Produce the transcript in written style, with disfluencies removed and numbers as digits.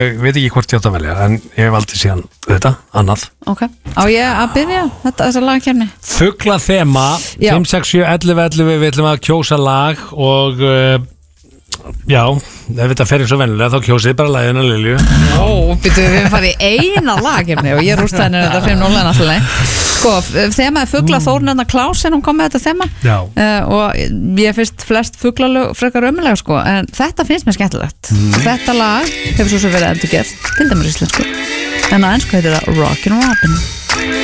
Ég veit ekki hvort ég átt að velja, en ég hef aldrei síðan þetta, annað. Ok, á ég að byrja þessa lagakefni? Fugla þema, 5, 6, 7, 11, 11, við ætlum að kjósa lag og já, ef þetta fer eins og venjulega þá kjósið bara lagina Lilju. Við farið í eina lagakefni og ég rústa henni þetta 5-0 náttúrulega. Sko, þema Fugla Þórnarna Klásen, hún kom með þetta þema og ég finnst flest fuglalög frekar ömulega sko, en þetta finnst mér skemmtilegt. Þetta lag hefur svo verið endurgerð, til dæmis íslensku, en á ensku heitir það Rockin' Robin.